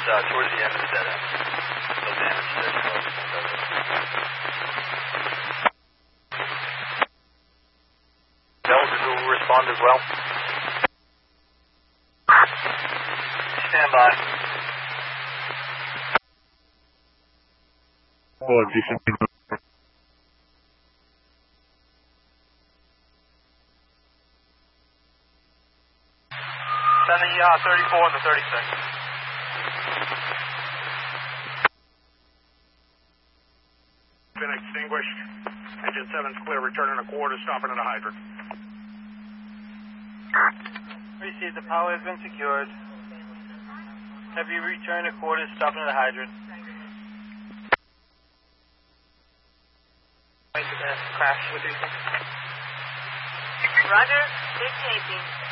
towards the end of the dead end. No damage there. Delta will respond as well. Stand by. Oh, decent. 34 and the 36. Been extinguished. Engine 7's clear, returning a quarter, stopping at a hydrant. Received, the power has been secured. Have you returned a quarter, stopping at a hydrant? Crash with you. Roger, 1818.